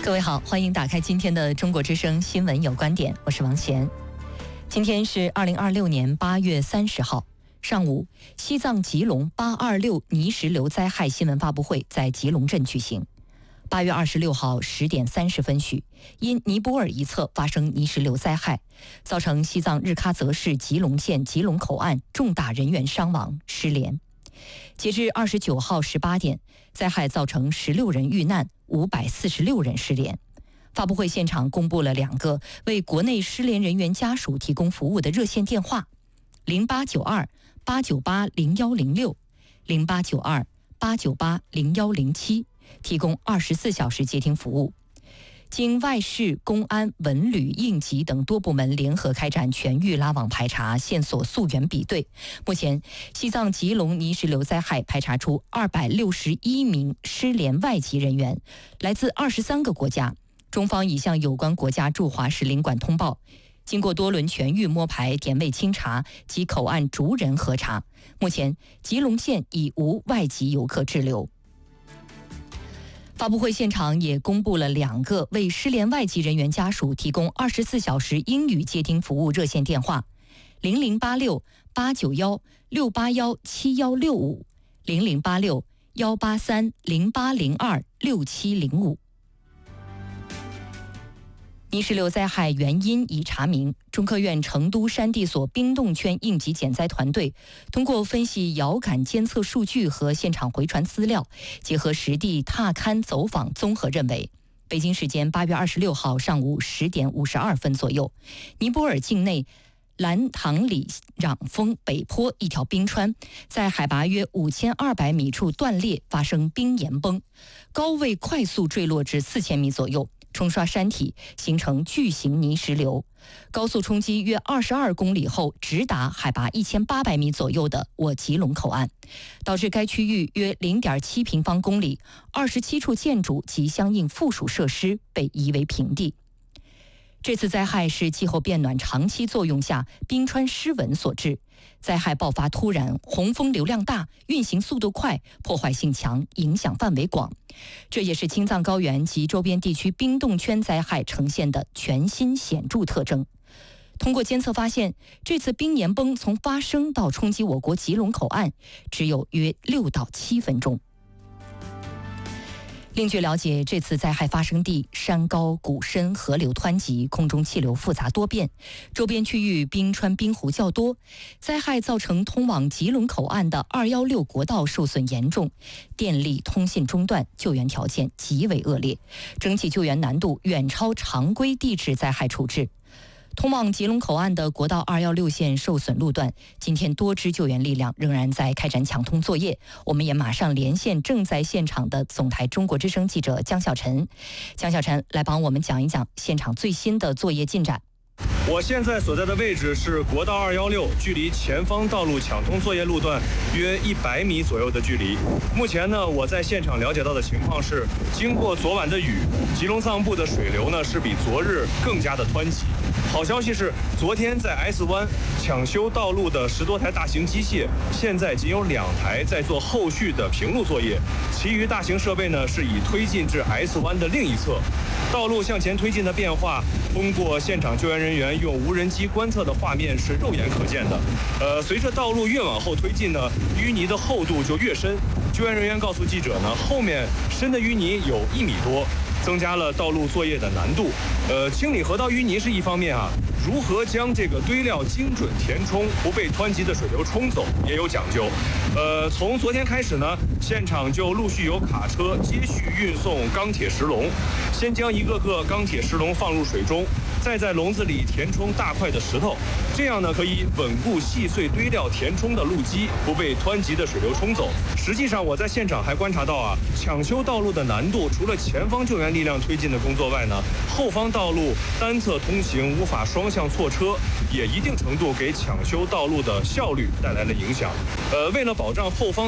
各位好，欢迎打开今天的中国之声新闻有观点，我是王贤。今天是2026年8月30号上午，西藏吉隆826泥石流灾害新闻发布会在吉隆镇举行。8月26号10点30分许，因尼泊尔一侧发生泥石流灾害，造成西藏日喀则市吉隆县吉隆口岸重大人员伤亡失联。截至29号18点，灾害造成16人遇难，546人失联。发布会现场公布了2个为国内失联人员家属提供服务的热线电话：0892-898-0106、0892-898-0107，提供24小时接听服务。经外事、公安、文旅、应急等多部门联合开展全域拉网排查、线索溯源比对，目前西藏吉隆泥石流灾害排查出261名失联外籍人员，来自23个国家。中方已向有关国家驻华使领馆通报，经过多轮全域摸排、点位清查及口岸逐人核查，目前吉隆县已无外籍游客滞留。发布会现场也公布了2个为失联外籍人员家属提供24小时英语接听服务热线电话：0086-891-681-7165、0086-183-0802-6705。泥石流灾害原因已查明，中科院成都山地所冰洞圈应急减灾团队通过分析遥感监测数据和现场回传资料，结合实地踏勘走访，综合认为，北京时间8月26号上午10点52分左右，尼泊尔境内兰唐里壤峰北坡一条冰川在海拔约5200米处断裂，发生冰岩崩，高位快速坠落至4000米左右，冲刷山体，形成巨型泥石流。高速冲击约22公里后，直达海拔1800米左右的我吉隆口岸，导致该区域约0.7平方公里27处建筑及相应附属设施被夷为平地。这次灾害是气候变暖长期作用下冰川失稳所致，灾害爆发突然，洪峰流量大，运行速度快，破坏性强，影响范围广。这也是青藏高原及周边地区冰洞圈灾害呈现的全新显著特征。通过监测发现，这次冰岩崩从发生到冲击我国吉隆口岸只有约6到7分钟。另据了解，这次灾害发生地山高谷深，河流湍急，空中气流复杂多变，周边区域冰川冰湖较多。灾害造成通往吉隆口岸的216国道受损严重，电力通信中断，救援条件极为恶劣，整体救援难度远超常规地质灾害处置。通往吉隆口岸的国道216线受损路段，今天多支救援力量仍然在开展抢通作业。我们也马上连线正在现场的总台中国之声记者江小晨。江小晨来帮我们讲一讲现场最新的作业进展。 我现在所在的位置是国道216，距离前方道路抢通作业路段约100米左右的距离。目前呢，我在现场了解到的情况是，经过昨晚的雨，吉隆藏布的水流呢是比昨日更加的湍急。好消息是，昨天在 S 湾抢修道路的10多台大型机械，现在仅有2台在做后续的平路作业，其余大型设备呢是已推进至 S 湾的另一侧。道路向前推进的变化，通过现场救援人员用无人机观测的画面是肉眼可见的。随着道路越往后推进呢，淤泥的厚度就越深。救援人员告诉记者呢，后面深的淤泥有1米多，增加了道路作业的难度。清理河道淤泥是一方面啊，如何将这个堆料精准填充，不被湍急的水流冲走，也有讲究。从昨天开始呢，现场就陆续有卡车接续运送钢铁石笼，先将一个个钢铁石笼放入水中，再在笼子里填充大块的石头，这样呢可以稳固细碎堆料填充的路基，不被湍急的水流冲走。实际上我在现场还观察到啊，抢修道路的难度除了前方救援力量推进的工作外呢，后方道路单侧通行无法双向错车，也一定程度给抢修道路的效率带来了影响。为了保障后方